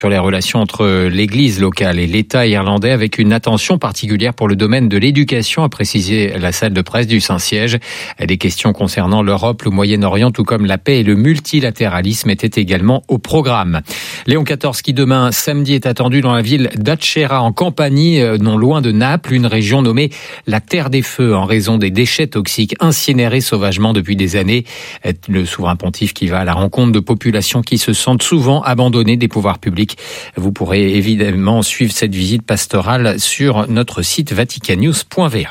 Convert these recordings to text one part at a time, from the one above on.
sur les relations entre l'église locale et l'État irlandais avec une attention particulière pour le domaine de l'éducation, a précisé la salle de presse du Saint-Siège. Des questions concernant l'Europe, le Moyen-Orient, tout comme la paix et le multilatéralisme étaient également au programme. Léon XIV qui demain samedi est attendu dans la ville d'Acerra en Campanie, non loin de Naples, une région nommée la Terre des Feux en raison des déchets toxiques incinérés sauvagement depuis des années. Le souverain pontife qui va à la rencontre de populations qui se sentent souvent abandonnées des pouvoirs publics. Vous pourrez évidemment suivre cette visite pastorale sur notre site vaticannews.va.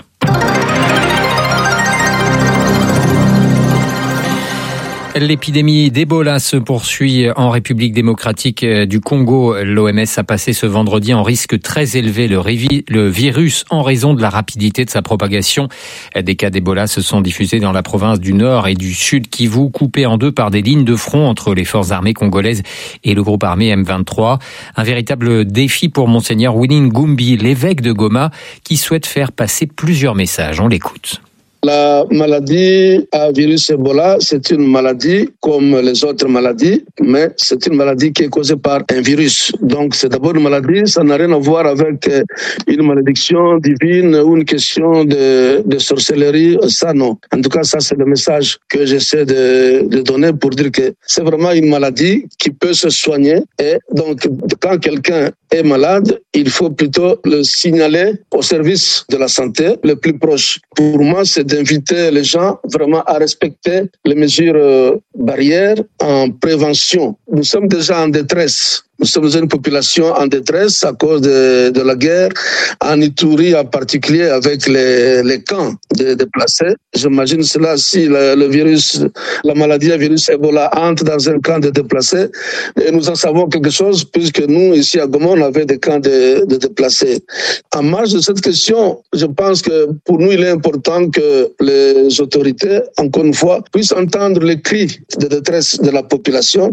L'épidémie d'Ebola se poursuit en République démocratique du Congo. L'OMS a passé ce vendredi en risque très élevé le virus en raison de la rapidité de sa propagation. Des cas d'Ebola se sont diffusés dans la province du Nord et du Sud Kivu, coupés en deux par des lignes de front entre les forces armées congolaises et le groupe armé M23. Un véritable défi pour Monseigneur Willing Gumbi, l'évêque de Goma, qui souhaite faire passer plusieurs messages. On l'écoute. La maladie à virus Ebola, c'est une maladie comme les autres maladies, mais c'est une maladie qui est causée par un virus. Donc c'est d'abord une maladie, ça n'a rien à voir avec une malédiction divine ou une question de sorcellerie, ça non. En tout cas, ça c'est le message que j'essaie de donner pour dire que c'est vraiment une maladie qui peut se soigner. Et donc quand quelqu'un est malade, il faut plutôt le signaler au service de la santé le plus proche. Pour moi, c'est d'inviter les gens vraiment à respecter les mesures barrières en prévention. Nous sommes déjà en détresse. Nous sommes une population en détresse à cause de la guerre, en Ituri en particulier avec les camps de déplacés. J'imagine cela si le virus, la maladie à virus Ebola entre dans un camp de déplacés. Et nous en savons quelque chose puisque nous, ici à Goma, on avait des camps de déplacés. En marge de cette question, je pense que pour nous, il est important que les autorités, encore une fois, puissent entendre les cris de détresse de la population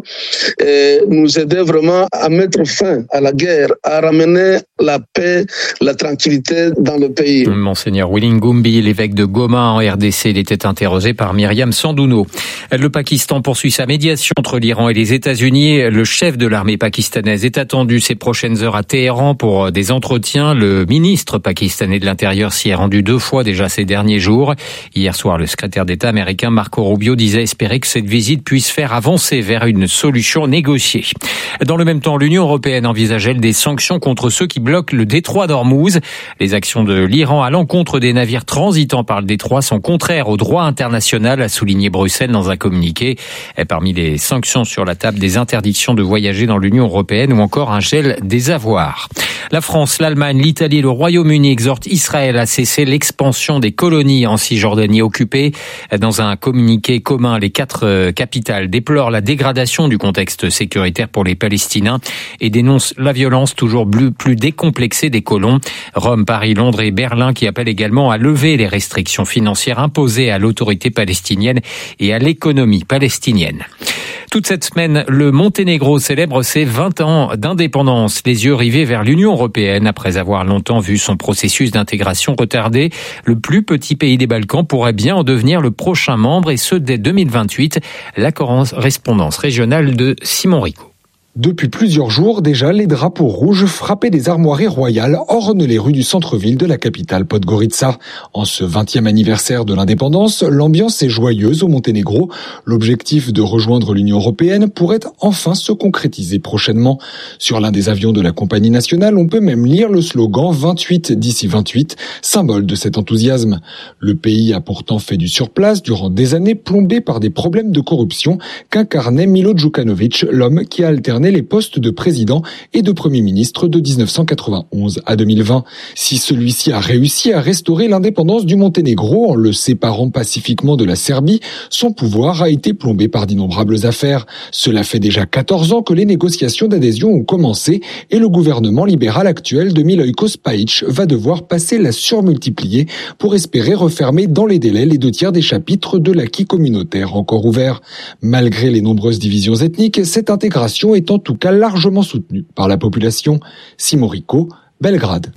et nous aider vraiment à mettre fin à la guerre, à ramener la paix, la tranquillité dans le pays. Monseigneur Willing Gumbi, l'évêque de Goma en RDC, il était interrogé par Myriam Sandouno. Le Pakistan poursuit sa médiation entre l'Iran et les États-Unis. Le chef de l'armée pakistanaise est attendu ces prochaines heures à Téhéran pour des entretiens. Le ministre pakistanais de l'Intérieur s'y est rendu 2 fois déjà ces derniers jours. Hier soir, le secrétaire d'État américain Marco Rubio disait espérer que cette visite puisse faire avancer vers une solution négociée. Dans le même temps, l'Union européenne envisage des sanctions contre ceux qui bloquent le détroit d'Ormuz. Les actions de l'Iran à l'encontre des navires transitant par le détroit sont contraires au droit international, a souligné Bruxelles dans un communiqué. Et parmi les sanctions sur la table, des interdictions de voyager dans l'Union européenne ou encore un gel des avoirs. La France, l'Allemagne, l'Italie et le Royaume-Uni exhortent Israël à cesser l'expansion des colonies en Cisjordanie occupée. Dans un communiqué commun, les 4 capitales déplorent la dégradation du contexte sécuritaire pour les Palestiniens et dénoncent la violence toujours plus décomplexée des colons. Rome, Paris, Londres et Berlin qui appellent également à lever les restrictions financières imposées à l'autorité palestinienne et à l'économie palestinienne. Toute cette semaine, le Monténégro célèbre ses 20 ans d'indépendance, les yeux rivés vers l'Union européenne. Après avoir longtemps vu son processus d'intégration retardé, le plus petit pays des Balkans pourrait bien en devenir le prochain membre, et ce dès 2028. La correspondance régionale de Simon Rico. Depuis plusieurs jours déjà, les drapeaux rouges frappés des armoiries royales ornent les rues du centre-ville de la capitale Podgorica. En ce 20e anniversaire de l'indépendance, l'ambiance est joyeuse au Monténégro. L'objectif de rejoindre l'Union européenne pourrait enfin se concrétiser prochainement. Sur l'un des avions de la compagnie nationale, on peut même lire le slogan 28 d'ici 28, symbole de cet enthousiasme. Le pays a pourtant fait du surplace durant des années, plombé par des problèmes de corruption qu'incarnait Milo Djukanovic, l'homme qui a alterné les postes de président et de premier ministre de 1991 à 2020. Si celui-ci a réussi à restaurer l'indépendance du Monténégro en le séparant pacifiquement de la Serbie, son pouvoir a été plombé par d'innombrables affaires. Cela fait déjà 14 ans que les négociations d'adhésion ont commencé et le gouvernement libéral actuel de Milojko Spajić va devoir passer la surmultiplier pour espérer refermer dans les délais les 2/3 des chapitres de l'acquis communautaire encore ouverts. Malgré les nombreuses divisions ethniques, cette intégration est en tout cas largement soutenue par la population. Simon Rico, Belgrade.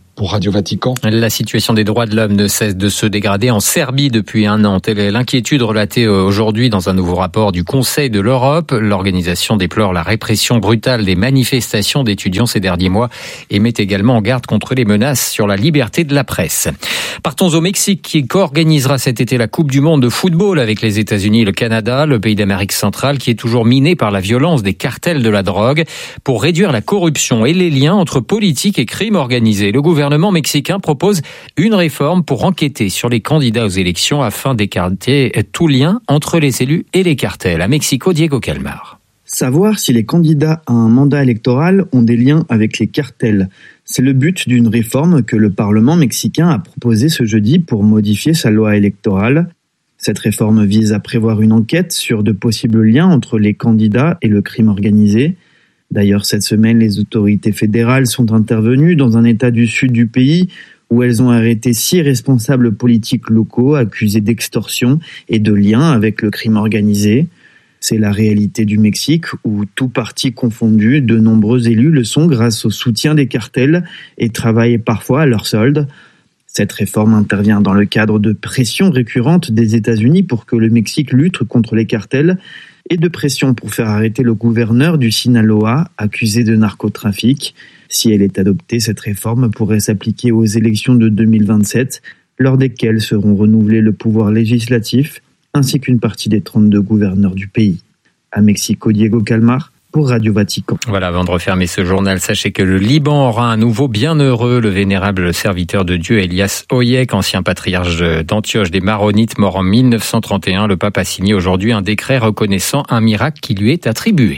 pour Radio Vatican. La situation des droits de l'homme ne cesse de se dégrader en Serbie depuis un an. Telle est l'inquiétude relatée aujourd'hui dans un nouveau rapport du Conseil de l'Europe. L'organisation déplore la répression brutale des manifestations d'étudiants ces derniers mois et met également en garde contre les menaces sur la liberté de la presse. Partons au Mexique qui co-organisera cet été la Coupe du monde de football avec les États-Unis et le Canada, le pays d'Amérique centrale qui est toujours miné par la violence des cartels de la drogue. Pour réduire la corruption et les liens entre politique et crime organisé, le gouvernement mexicain propose une réforme pour enquêter sur les candidats aux élections afin d'écarter tout lien entre les élus et les cartels. À Mexico, Diego Calmar. Savoir si les candidats à un mandat électoral ont des liens avec les cartels. C'est le but d'une réforme que le Parlement mexicain a proposée ce jeudi pour modifier sa loi électorale. Cette réforme vise à prévoir une enquête sur de possibles liens entre les candidats et le crime organisé. D'ailleurs, cette semaine, les autorités fédérales sont intervenues dans un État du sud du pays où elles ont arrêté 6 responsables politiques locaux accusés d'extorsion et de lien avec le crime organisé. C'est la réalité du Mexique où, tout parti confondu, de nombreux élus le sont grâce au soutien des cartels et travaillent parfois à leur solde. Cette réforme intervient dans le cadre de pressions récurrentes des États-Unis pour que le Mexique lutte contre les cartels et de pression pour faire arrêter le gouverneur du Sinaloa, accusé de narcotrafic. Si elle est adoptée, cette réforme pourrait s'appliquer aux élections de 2027, lors desquelles seront renouvelés le pouvoir législatif, ainsi qu'une partie des 32 gouverneurs du pays. À Mexico, Diego Calmar, pour Radio Vatican. Voilà, avant de refermer ce journal, sachez que le Liban aura un nouveau bienheureux, le vénérable serviteur de Dieu Elias Oyek, ancien patriarche d'Antioche des Maronites, mort en 1931. Le pape a signé aujourd'hui un décret reconnaissant un miracle qui lui est attribué.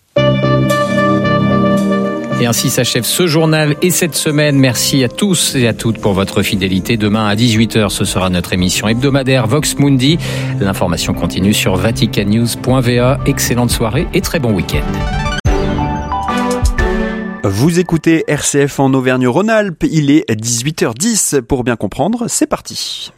Et ainsi s'achève ce journal et cette semaine. Merci à tous et à toutes pour votre fidélité. Demain à 18h, ce sera notre émission hebdomadaire Vox Mundi. L'information continue sur vaticannews.va. Excellente soirée et très bon week-end. Vous écoutez RCF en Auvergne-Rhône-Alpes. Il est 18h10. Pour bien comprendre, c'est parti.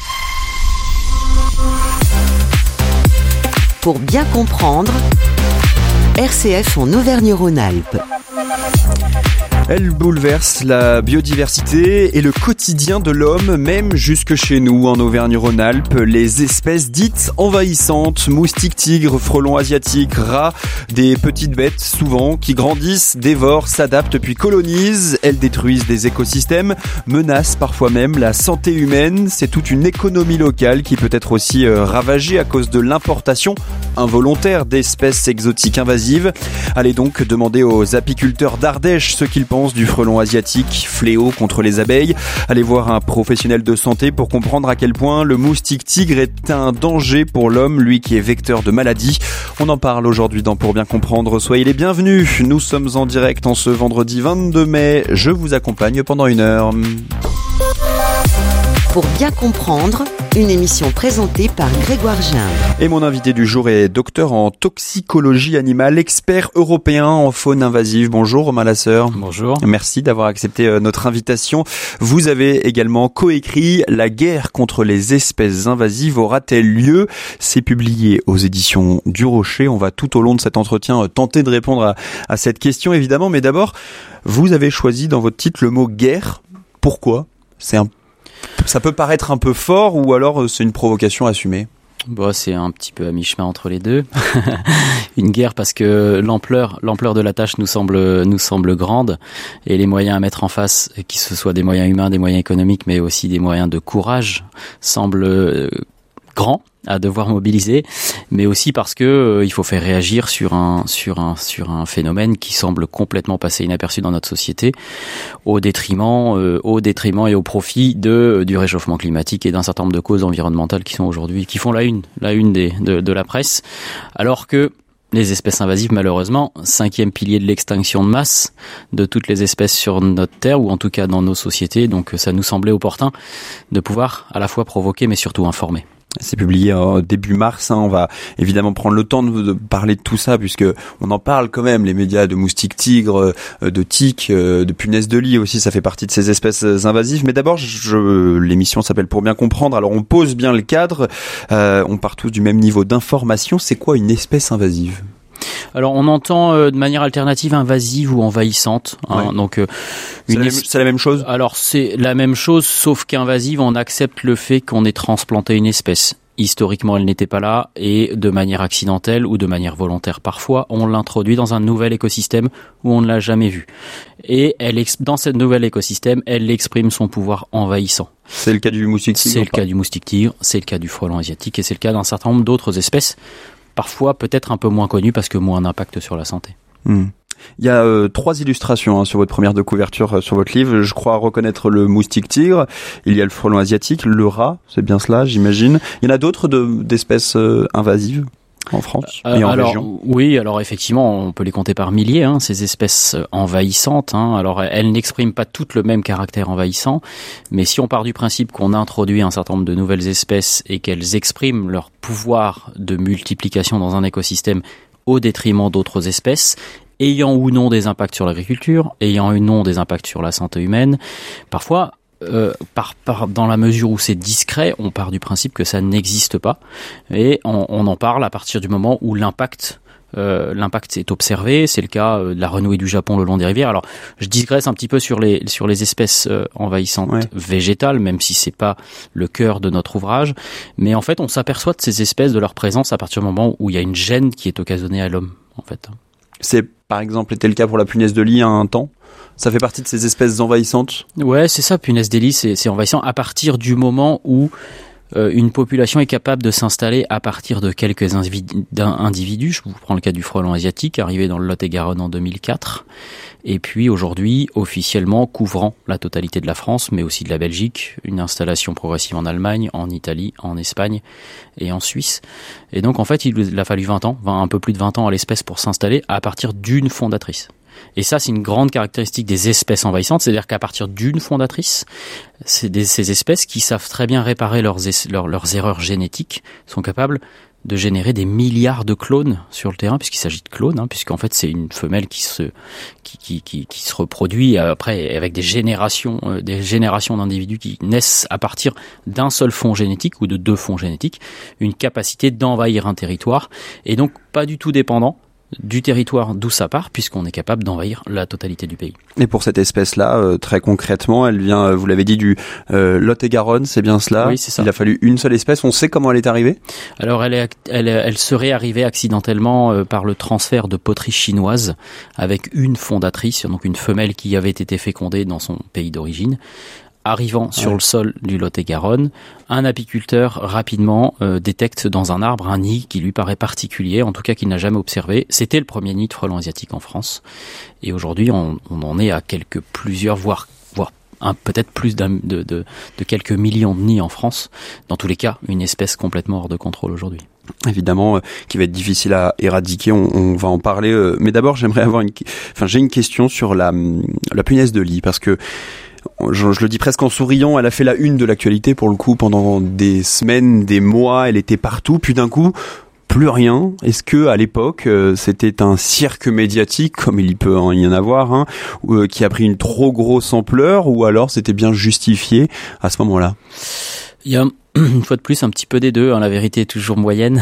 Pour bien comprendre, RCF en Auvergne-Rhône-Alpes. Elle bouleverse la biodiversité et le quotidien de l'homme, même jusque chez nous en Auvergne-Rhône-Alpes. Les espèces dites envahissantes, moustiques, tigres, frelons asiatiques, rats, des petites bêtes souvent qui grandissent, dévorent, s'adaptent puis colonisent. Elles détruisent des écosystèmes, menacent parfois même la santé humaine. C'est toute une économie locale qui peut être aussi ravagée à cause de l'importation involontaire d'espèces exotiques invasives. Allez donc demander aux apiculteurs d'Ardèche ce qu'ils pensent du frelon asiatique, fléau contre les abeilles. Allez voir un professionnel de santé pour comprendre à quel point le moustique tigre est un danger pour l'homme, lui qui est vecteur de maladies. On en parle aujourd'hui dans Pour bien comprendre. Soyez les bienvenus. Nous sommes en direct en ce vendredi 22 mai. Je vous accompagne pendant 1 heure. Pour bien comprendre, une émission présentée par Grégoire Gindre. Et mon invité du jour est docteur en toxicologie animale, expert européen en faune invasive. Bonjour Romain Lasseur. Bonjour. Merci d'avoir accepté notre invitation. Vous avez également coécrit La guerre contre les espèces invasives aura-t-elle lieu ? C'est publié aux éditions du Rocher. On va tout au long de cet entretien tenter de répondre à cette question évidemment. Mais d'abord, vous avez choisi dans votre titre le mot guerre. Pourquoi ? Ça peut paraître un peu fort ou alors c'est une provocation assumée ? Bon, c'est un petit peu à mi-chemin entre les deux. Une guerre parce que l'ampleur de la tâche nous semble grande et les moyens à mettre en face, que ce soit des moyens humains, des moyens économiques, mais aussi des moyens de courage, semblent grands à devoir mobiliser, mais aussi parce que il faut faire réagir sur un phénomène qui semble complètement passer inaperçu dans notre société, au détriment et au profit du réchauffement climatique et d'un certain nombre de causes environnementales qui sont aujourd'hui, qui font la une de la presse, alors que les espèces invasives, malheureusement, 5e pilier de l'extinction de masse de toutes les espèces sur notre terre, ou en tout cas dans nos sociétés, donc ça nous semblait opportun de pouvoir à la fois provoquer mais surtout informer. C'est publié début mars. On va évidemment prendre le temps de parler de tout ça puisque on en parle quand même. Les médias de moustiques tigres, de tiques, de punaises de lit aussi, ça fait partie de ces espèces invasives. Mais d'abord, l'émission s'appelle Pour bien comprendre. Alors on pose bien le cadre. On part tous du même niveau d'information. C'est quoi une espèce invasive ? Alors on entend de manière alternative invasive ou envahissante. Hein, ouais. Donc c'est la même chose. Alors c'est la même chose, sauf qu'invasive, on accepte le fait qu'on ait transplanté une espèce. Historiquement, elle n'était pas là et de manière accidentelle ou de manière volontaire parfois, on l'introduit dans un nouvel écosystème où on ne l'a jamais vu. Et dans ce nouvel écosystème, elle exprime son pouvoir envahissant. C'est le cas du moustique tigre. C'est le cas du moustique tigre, c'est le cas du frelon asiatique et c'est le cas d'un certain nombre d'autres espèces, parfois peut-être un peu moins connues parce que moins d'impact sur la santé. Il y a 3 illustrations sur votre première de couverture sur votre livre. Je crois reconnaître le moustique tigre. Il y a le frelon asiatique, le rat, c'est bien cela, j'imagine. Il y en a d'autres d'espèces invasives en France et en région. Oui, alors effectivement, on peut les compter par milliers, ces espèces envahissantes. Alors elles n'expriment pas toutes le même caractère envahissant, mais si on part du principe qu'on introduit un certain nombre de nouvelles espèces et qu'elles expriment leur pouvoir de multiplication dans un écosystème au détriment d'autres espèces, ayant ou non des impacts sur l'agriculture, ayant ou non des impacts sur la santé humaine, parfois, dans la mesure où c'est discret, on part du principe que ça n'existe pas, et on en parle à partir du moment où l'impact est observé. C'est le cas de la renouée du Japon le long des rivières. Alors, je digresse un petit peu sur les espèces envahissantes végétales, même si c'est pas le cœur de notre ouvrage. Mais en fait, on s'aperçoit de ces espèces, de leur présence à partir du moment où il y a une gêne qui est occasionnée à l'homme, en fait. C'est par exemple été le cas pour la punaise de lit à un temps. Ça fait partie de ces espèces envahissantes. Ouais, c'est ça. Punaise de lit, c'est envahissant à partir du moment où une population est capable de s'installer à partir de quelques individus. Je vous prends le cas du frelon asiatique, arrivé dans le Lot-et-Garonne en 2004. Et puis aujourd'hui, officiellement couvrant la totalité de la France, mais aussi de la Belgique, une installation progressive en Allemagne, en Italie, en Espagne et en Suisse. Et donc en fait, il a fallu 20 ans, un peu plus de 20 ans à l'espèce pour s'installer à partir d'une fondatrice. Et ça, c'est une grande caractéristique des espèces envahissantes, c'est-à-dire qu'à partir d'une fondatrice, ces espèces qui savent très bien réparer leurs erreurs génétiques sont capables de générer des milliards de clones sur le terrain, puisqu'il s'agit de clones, puisqu'en fait c'est une femelle qui se reproduit après avec des générations d'individus qui naissent à partir d'un seul fond génétique ou de 2 fonds génétiques, une capacité d'envahir un territoire, et donc pas du tout dépendant du territoire d'où ça part, puisqu'on est capable d'envahir la totalité du pays. Et pour cette espèce-là, très concrètement, elle vient, vous l'avez dit, du Lot-et-Garonne, c'est bien cela? Oui, c'est ça. Il a fallu une seule espèce. On sait comment elle est arrivée? Alors, elle serait arrivée accidentellement par le transfert de poteries chinoises avec une fondatrice, donc une femelle qui avait été fécondée dans son pays d'origine. Arrivant sur le sol du Lot-et-Garonne, un apiculteur rapidement détecte dans un arbre un nid qui lui paraît particulier, en tout cas qu'il n'a jamais observé. C'était le premier nid de frelon asiatique en France. Et aujourd'hui, on en est à plusieurs, voire peut-être plus de quelques millions de nids en France. Dans tous les cas, une espèce complètement hors de contrôle aujourd'hui. Évidemment, qui va être difficile à éradiquer. On va en parler. Mais d'abord, j'ai une question sur la punaise de lit, parce que je le dis presque en souriant, elle a fait la une de l'actualité pour le coup pendant des semaines, des mois, elle était partout, puis d'un coup, plus rien. Est-ce que à l'époque, c'était un cirque médiatique, comme il peut y en avoir, qui a pris une trop grosse ampleur, ou alors c'était bien justifié à ce moment-là? Il y a une fois de plus un petit peu des deux, la vérité est toujours moyenne.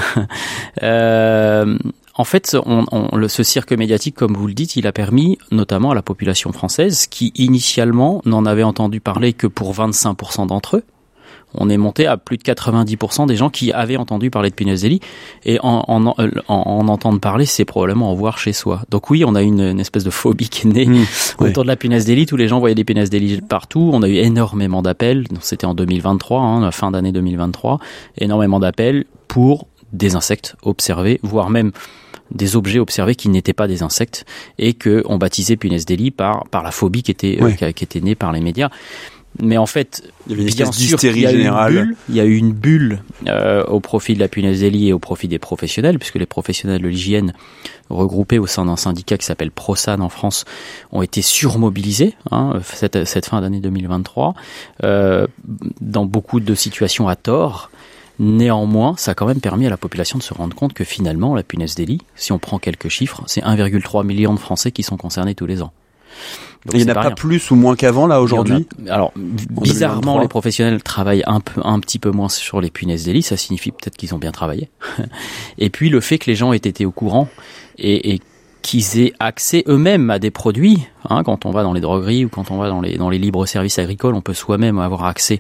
En fait, ce cirque médiatique, comme vous le dites, il a permis notamment à la population française, qui initialement n'en avait entendu parler que pour 25% d'entre eux. On est monté à plus de 90% des gens qui avaient entendu parler de punaise de lit, et en entendre parler, c'est probablement en voir chez soi. Donc oui, on a une espèce de phobie qui est née autour de la punaise de lit. Tous les gens voyaient des punaises de lit partout. On a eu énormément d'appels. C'était en 2023, la fin d'année 2023, énormément d'appels pour des insectes observés, voire même des objets observés qui n'étaient pas des insectes, et que on baptisait punaise de lit par la phobie qui était née par les médias. Mais en fait, bien sûr, il y a eu une bulle au profit de la punaise de lit et au profit des professionnels, puisque les professionnels de l'hygiène regroupés au sein d'un syndicat qui s'appelle ProSan en France ont été surmobilisés cette fin d'année 2023 dans beaucoup de situations à tort. Néanmoins, ça a quand même permis à la population de se rendre compte que finalement, la punaise de lit, si on prend quelques chiffres, c'est 1,3 million de Français qui sont concernés tous les ans. Donc, il n'y en a pas plus ou moins qu'avant, là, aujourd'hui? Alors, bizarrement, les professionnels travaillent un petit peu moins sur les punaises de lit. Ça signifie peut-être qu'ils ont bien travaillé. Et puis, le fait que les gens aient été au courant et qu'ils aient accès eux-mêmes à des produits, quand on va dans les drogueries ou quand on va dans les libres services agricoles, on peut soi-même avoir accès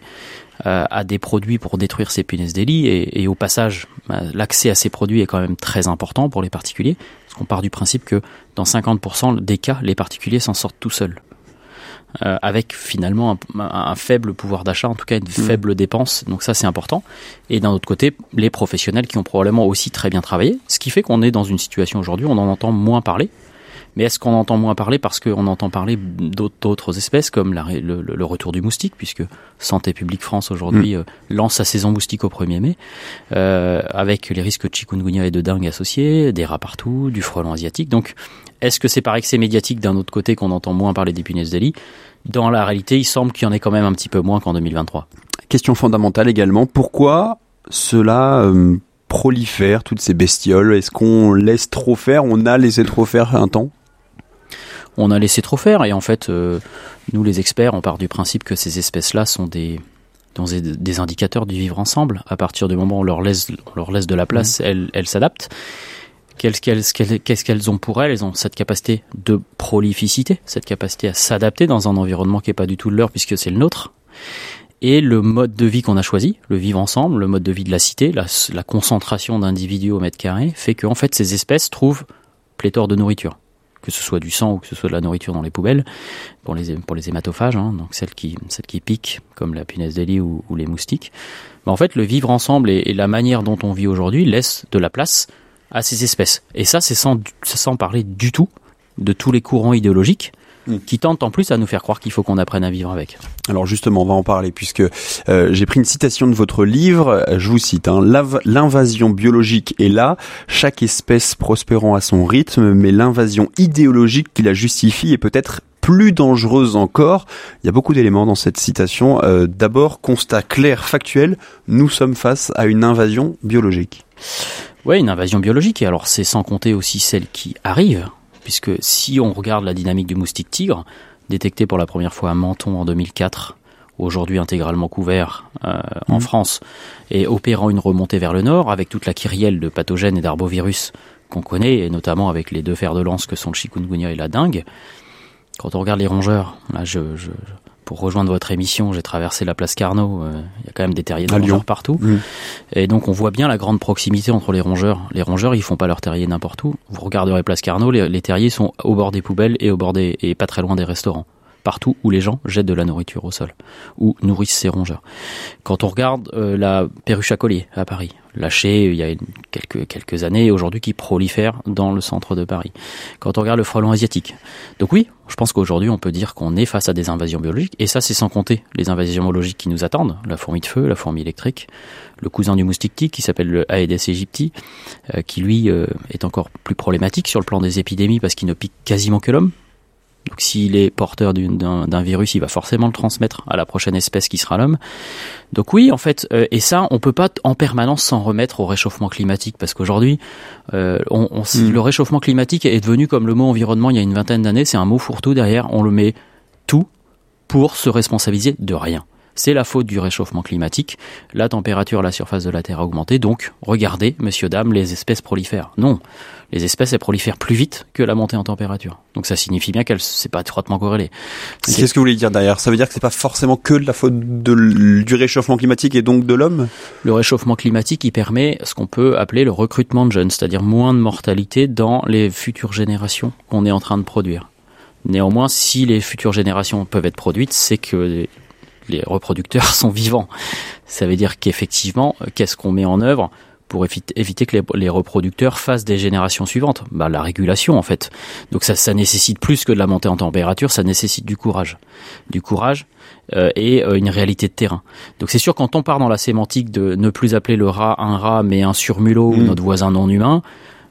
à des produits pour détruire ces punaises de lit et au passage, l'accès à ces produits est quand même très important pour les particuliers, parce qu'on part du principe que dans 50% des cas, les particuliers s'en sortent tout seuls. Avec finalement un faible pouvoir d'achat, en tout cas une faible dépense, donc ça c'est important. Et d'un autre côté, les professionnels qui ont probablement aussi très bien travaillé, ce qui fait qu'on est dans une situation aujourd'hui où on en entend moins parler. Mais est-ce qu'on entend moins parler parce qu'on entend parler d'autres espèces comme le retour du moustique, puisque Santé publique France aujourd'hui lance sa saison moustique au 1er mai, avec les risques de chikungunya et de dengue associés, des rats partout, du frelon asiatique. Donc, est-ce que c'est par excès médiatique d'un autre côté qu'on entend moins parler des punaises de lit? Dans la réalité, il semble qu'il y en ait quand même un petit peu moins qu'en 2023. Question fondamentale également, pourquoi cela prolifère, toutes ces bestioles? Est-ce qu'on laisse trop faire? On a laissé trop faire un temps? On a laissé trop faire et en fait, nous les experts, on part du principe que ces espèces-là sont des indicateurs du vivre ensemble. À partir du moment où on leur laisse de la place, elles s'adaptent. Qu'est-ce qu'elles ont pour elles? Elles ont cette capacité de prolificité, cette capacité à s'adapter dans un environnement qui n'est pas du tout le leur puisque c'est le nôtre. Et le mode de vie qu'on a choisi, le vivre ensemble, le mode de vie de la cité, la concentration d'individus au mètre carré, fait qu'en fait ces espèces trouvent pléthore de nourriture. Que ce soit du sang ou que ce soit de la nourriture dans les poubelles, pour les hématophages, donc celles qui piquent, comme la punaise de lit ou les moustiques. Mais en fait, le vivre ensemble et la manière dont on vit aujourd'hui laisse de la place à ces espèces. Et ça, c'est sans parler du tout de tous les courants idéologiques qui tentent en plus à nous faire croire qu'il faut qu'on apprenne à vivre avec. Alors justement, on va en parler puisque j'ai pris une citation de votre livre, je vous cite, l'invasion biologique est là, chaque espèce prospérant à son rythme, mais l'invasion idéologique qui la justifie est peut-être plus dangereuse encore. Il y a beaucoup d'éléments dans cette citation. D'abord, constat clair, factuel, nous sommes face à une invasion biologique. Oui, une invasion biologique, et alors c'est sans compter aussi celle qui arrive, puisque si on regarde la dynamique du moustique tigre, détecté pour la première fois à Menton en 2004, aujourd'hui intégralement couvert en France, et opérant une remontée vers le nord, avec toute la kyrielle de pathogènes et d'arbovirus qu'on connaît, et notamment avec les deux fers de lance que sont le chikungunya et la dengue. Quand on regarde les rongeurs, là pour rejoindre votre émission, j'ai traversé la place Carnot, il y a quand même des terriers de rongeurs partout. Et donc on voit bien la grande proximité entre les rongeurs. Les rongeurs, ils font pas leur terrier n'importe où. Vous regarderez place Carnot, les terriers sont au bord des poubelles et pas très loin des restaurants. Partout où les gens jettent de la nourriture au sol, ou nourrissent ces rongeurs. Quand on regarde la perruche à collier à Paris, lâchée il y a quelques années, aujourd'hui qui prolifère dans le centre de Paris. Quand on regarde le frelon asiatique. Donc oui, je pense qu'aujourd'hui on peut dire qu'on est face à des invasions biologiques, et ça c'est sans compter les invasions biologiques qui nous attendent, la fourmi de feu, la fourmi électrique, le cousin du moustique tigre qui s'appelle le Aedes aegypti, qui lui est encore plus problématique sur le plan des épidémies parce qu'il ne pique quasiment que l'homme. Donc s'il est porteur d'un virus, il va forcément le transmettre à la prochaine espèce qui sera l'homme. Donc oui, en fait, et ça, on peut pas en permanence s'en remettre au réchauffement climatique, parce qu'aujourd'hui, le réchauffement climatique est devenu comme le mot environnement il y a une vingtaine d'années, c'est un mot fourre-tout derrière, on le met tout pour se responsabiliser de rien. C'est la faute du réchauffement climatique. La température à la surface de la Terre a augmenté, donc regardez, messieurs, dames, les espèces prolifèrent. Non, les espèces, elles prolifèrent plus vite que la montée en température. Donc ça signifie bien c'est pas étroitement corrélé. Qu'est-ce que vous voulez dire derrière? Ça veut dire que c'est pas forcément que de la faute du réchauffement climatique et donc de l'homme? Le réchauffement climatique, il permet ce qu'on peut appeler le recrutement de jeunes, c'est-à-dire moins de mortalité dans les futures générations qu'on est en train de produire. Néanmoins, si les futures générations peuvent être produites, c'est que les reproducteurs sont vivants. Ça veut dire qu'effectivement, qu'est-ce qu'on met en œuvre pour éviter que les reproducteurs fassent des générations suivantes? La régulation, en fait. Donc ça nécessite plus que de la montée en température, ça nécessite du courage. Du courage et une réalité de terrain. Donc c'est sûr, quand on part dans la sémantique de ne plus appeler le rat un rat, mais un surmulot ou notre voisin non humain,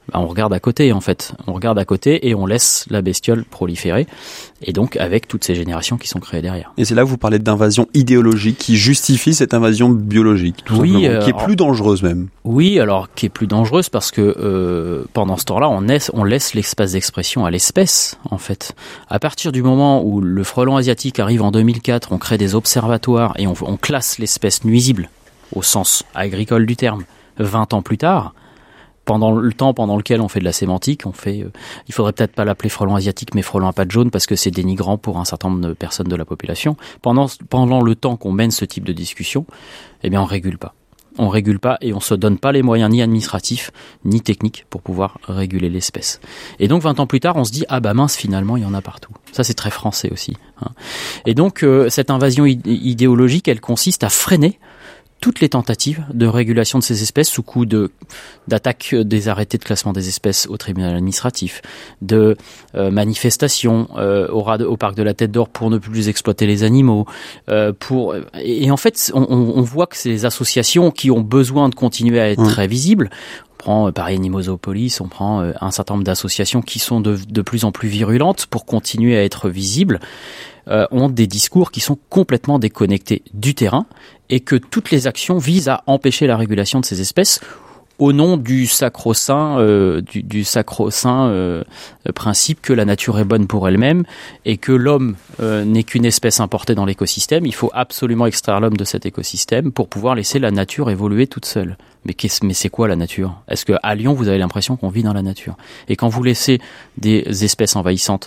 on regarde à côté en fait. On regarde à côté et on laisse la bestiole proliférer. Et donc avec toutes ces générations qui sont créées derrière. Et c'est là que vous parlez d'invasion idéologique qui justifie cette invasion biologique, tout simplement, qui est plus dangereuse même. Oui, alors qui est plus dangereuse parce que pendant ce temps-là, on laisse l'espace d'expression à l'espèce en fait. À partir du moment où le frelon asiatique arrive en 2004, on crée des observatoires et on classe l'espèce nuisible au sens agricole du terme. 20 ans plus tard, pendant lequel on fait de la sémantique, il faudrait peut-être pas l'appeler frelon asiatique, mais frelon à pattes jaunes parce que c'est dénigrant pour un certain nombre de personnes de la population. Pendant le temps qu'on mène ce type de discussion, eh bien, on régule pas. On régule pas et on se donne pas les moyens ni administratifs, ni techniques pour pouvoir réguler l'espèce. Et donc, 20 ans plus tard, on se dit, ah bah mince, finalement, il y en a partout. Ça, c'est très français aussi, hein. Et donc, cette invasion idéologique, elle consiste à freiner toutes les tentatives de régulation de ces espèces sous coup d'attaque des arrêtés de classement des espèces au tribunal administratif, de manifestations au parc de la Tête d'Or pour ne plus exploiter les animaux. Et en fait, on voit que c'est les associations qui ont besoin de continuer à être très visibles. On prend Paris Animosopolis, on prend un certain nombre d'associations qui sont de plus en plus virulentes pour continuer à être visibles. Ont des discours qui sont complètement déconnectés du terrain et que toutes les actions visent à empêcher la régulation de ces espèces au nom du sacro-saint principe que la nature est bonne pour elle-même et que l'homme n'est qu'une espèce importée dans l'écosystème. Il faut absolument extraire l'homme de cet écosystème pour pouvoir laisser la nature évoluer toute seule. Mais c'est quoi la nature ? Est-ce qu'à Lyon, vous avez l'impression qu'on vit dans la nature ? Et quand vous laissez des espèces envahissantes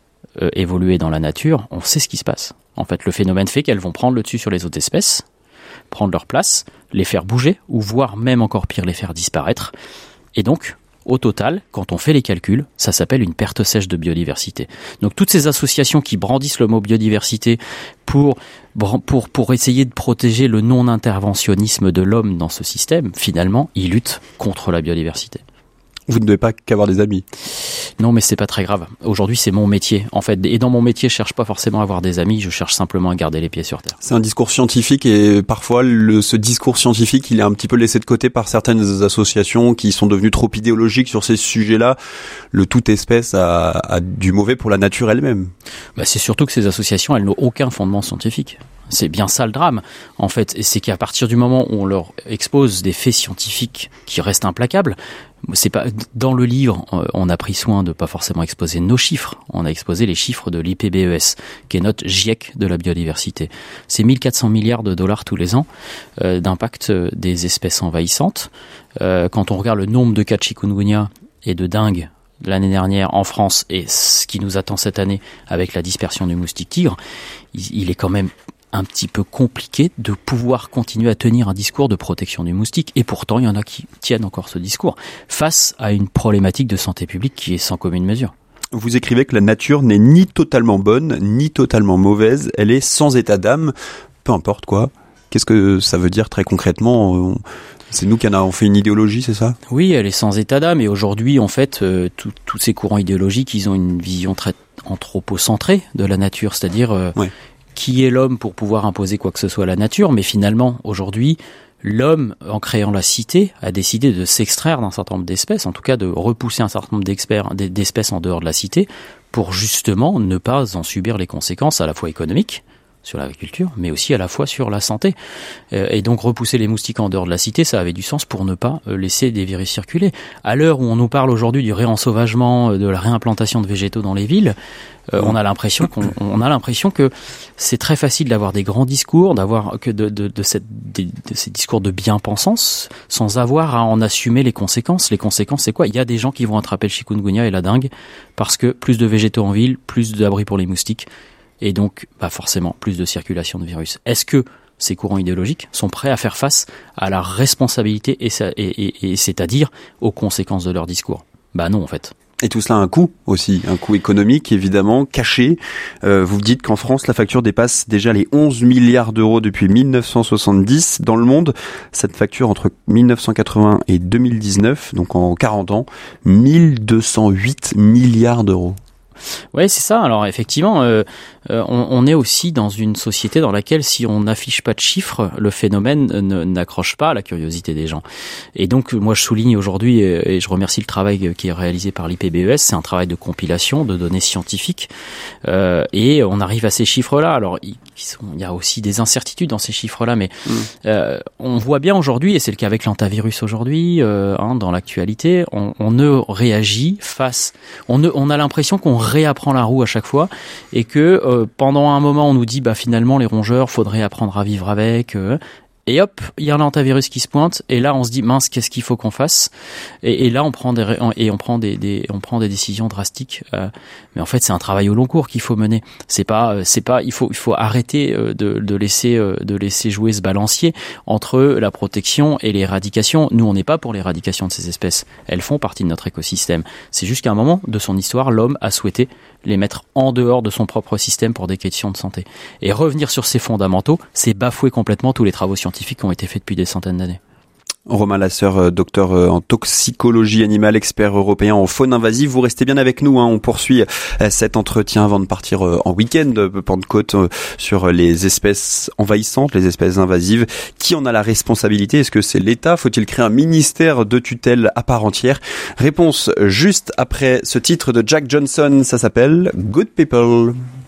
évoluer dans la nature, on sait ce qui se passe. En fait, le phénomène fait qu'elles vont prendre le dessus sur les autres espèces, prendre leur place, les faire bouger, ou voire même encore pire, les faire disparaître. Et donc, au total, quand on fait les calculs, ça s'appelle une perte sèche de biodiversité. Donc toutes ces associations qui brandissent le mot biodiversité pour essayer de protéger le non-interventionnisme de l'homme dans ce système, finalement, ils luttent contre la biodiversité. Vous ne devez pas qu'avoir des amis. Non, mais c'est pas très grave. Aujourd'hui, c'est mon métier, en fait. Et dans mon métier, je cherche pas forcément à avoir des amis, je cherche simplement à garder les pieds sur terre. C'est un discours scientifique et parfois, ce discours scientifique, il est un petit peu laissé de côté par certaines associations qui sont devenues trop idéologiques sur ces sujets-là. Le toute espèce a du mauvais pour la nature elle-même. Bah, c'est surtout que ces associations, elles n'ont aucun fondement scientifique. C'est bien ça le drame, en fait. Et c'est qu'à partir du moment où on leur expose des faits scientifiques qui restent implacables, c'est pas dans le livre, on a pris soin de pas forcément exposer nos chiffres. On a exposé les chiffres de l'IPBES, qui est notre GIEC de la biodiversité. C'est 1400 milliards de dollars tous les ans d'impact des espèces envahissantes. Quand on regarde le nombre de cas de chikungunya et de dengue l'année dernière en France et ce qui nous attend cette année avec la dispersion du moustique tigre, il est quand même un petit peu compliqué de pouvoir continuer à tenir un discours de protection du moustique. Et pourtant, il y en a qui tiennent encore ce discours face à une problématique de santé publique qui est sans commune mesure. Vous écrivez que la nature n'est ni totalement bonne, ni totalement mauvaise. Elle est sans état d'âme. Peu importe quoi. Qu'est-ce que ça veut dire très concrètement ? C'est nous qui en avons fait une idéologie, c'est ça ? Oui, elle est sans état d'âme. Et aujourd'hui, en fait, tous ces courants idéologiques, ils ont une vision très anthropocentrée de la nature. C'est-à-dire... qui est l'homme pour pouvoir imposer quoi que ce soit à la nature, mais finalement, aujourd'hui, l'homme, en créant la cité, a décidé de s'extraire d'un certain nombre d'espèces, en tout cas de repousser un certain nombre d'espèces en dehors de la cité, pour justement ne pas en subir les conséquences à la fois économiques, sur l'agriculture, mais aussi à la fois sur la santé. Et donc repousser les moustiques en dehors de la cité, ça avait du sens pour ne pas laisser des virus circuler. À l'heure où on nous parle aujourd'hui du réensauvagement, de la réimplantation de végétaux dans les villes, on a l'impression que c'est très facile d'avoir des grands discours, d'avoir que de ces discours de bien-pensance, sans avoir à en assumer les conséquences. Les conséquences, c'est quoi ? Il y a des gens qui vont attraper le chikungunya et la dengue parce que plus de végétaux en ville, plus d'abris pour les moustiques. Et donc, forcément, plus de circulation de virus. Est-ce que ces courants idéologiques sont prêts à faire face à la responsabilité et c'est-à-dire aux conséquences de leur discours ? Non, en fait. Et tout cela a un coût aussi, un coût économique évidemment, caché. Vous dites qu'en France, la facture dépasse déjà les 11 milliards d'euros depuis 1970. Dans le monde, cette facture entre 1980 et 2019, donc en 40 ans, 1208 milliards d'euros. Ouais, c'est ça. Alors effectivement, on est aussi dans une société dans laquelle si on n'affiche pas de chiffres, le phénomène n'accroche pas à la curiosité des gens. Et donc moi je souligne aujourd'hui, et je remercie le travail qui est réalisé par l'IPBES, c'est un travail de compilation de données scientifiques, et on arrive à ces chiffres-là. Alors il y a aussi des incertitudes dans ces chiffres-là, mais on voit bien aujourd'hui, et c'est le cas avec l'antivirus aujourd'hui, dans l'actualité, on ne réagit on a l'impression qu'on réapprend la roue à chaque fois, et que pendant un moment on nous dit finalement les rongeurs faudrait apprendre à vivre avec, et hop, il y a l'antivirus qui se pointe, et là on se dit mince, qu'est-ce qu'il faut qu'on fasse, et là on prend des décisions drastiques, mais en fait c'est un travail au long cours qu'il faut mener. C'est pas il faut arrêter de laisser jouer ce balancier entre la protection et l'éradication. Nous on n'est pas pour l'éradication de ces espèces, elles font partie de notre écosystème. C'est juste qu'à un moment de son histoire, l'homme a souhaité les mettre en dehors de son propre système pour des questions de santé. Et revenir sur ces fondamentaux, c'est bafouer complètement tous les travaux scientifiques qui ont été faits depuis des centaines d'années. Romain Lasseur, docteur en toxicologie animale, expert européen en faune invasive. Vous restez bien avec nous, on poursuit cet entretien avant de partir en week-end Pentecôte sur les espèces envahissantes, les espèces invasives. Qui en a la responsabilité? Est-ce que c'est l'État? Faut-il créer un ministère de tutelle à part entière? Réponse juste après ce titre de Jack Johnson, ça s'appelle Good People.